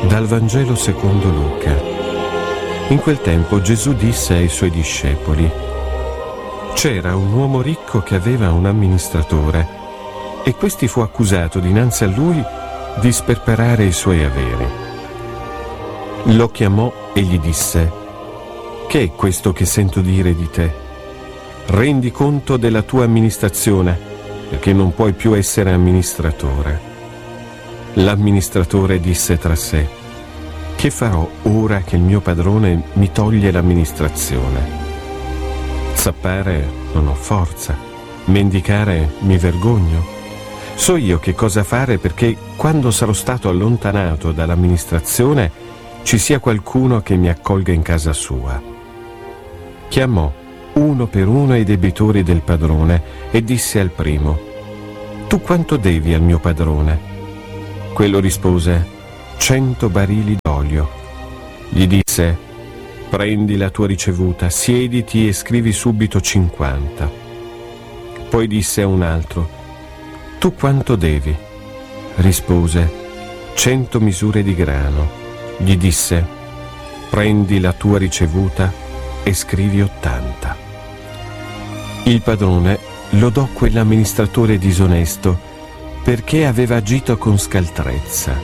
Dal Vangelo secondo Luca. In quel tempo Gesù disse ai suoi discepoli: c'era un uomo ricco che aveva un amministratore, e questi fu accusato dinanzi a lui di sperperare i suoi averi. Lo chiamò e gli disse: che è questo che sento dire di te? Rendi conto della tua amministrazione, perché non puoi più essere amministratore. L'amministratore disse tra sé: che farò ora che il mio padrone mi toglie l'amministrazione? Zappare non ho forza, mendicare mi vergogno. So io che cosa fare perché quando sarò stato allontanato dall'amministrazione ci sia qualcuno che mi accolga in casa sua. Chiamò uno per uno i debitori del padrone e disse al primo: tu quanto devi al mio padrone? Quello rispose: 100 barili d'olio. Gli disse: prendi la tua ricevuta, siediti e scrivi subito 50. Poi disse a un altro: tu quanto devi? Rispose: 100 misure di grano. Gli disse: prendi la tua ricevuta e scrivi 80. Il padrone lodò quell'amministratore disonesto perché aveva agito con scaltrezza.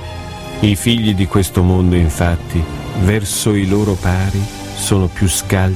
I figli di questo mondo, infatti, verso i loro pari sono più scaltri